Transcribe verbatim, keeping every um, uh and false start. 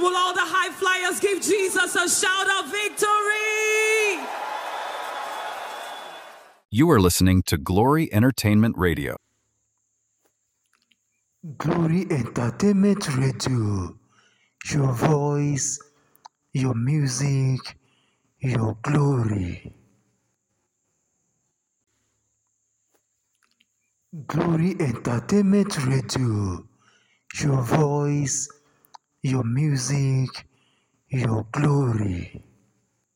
will all the high flyers give Jesus a shout of victory? You are listening to Glory Entertainment Radio. Glory Entertainment Radio. Your voice, your music, your glory. Glory Entertainment Radio. Your voice, your music, your glory.